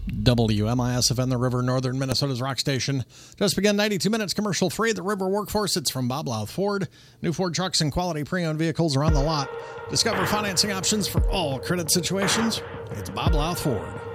WMISFN, the River, Northern Minnesota's rock station. Just begun 92 minutes commercial free. The River Workforce. It's from Bob Louth Ford. New Ford trucks and quality pre-owned vehicles are on the lot. Discover financing options for all credit situations. It's Bob Louth Ford.